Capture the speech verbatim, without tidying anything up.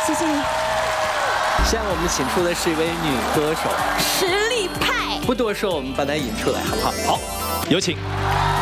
谢谢你。 现在我们请出的是一位女歌手， 实力派。 不多说，我们把她引出来，好不好？ 好，有请。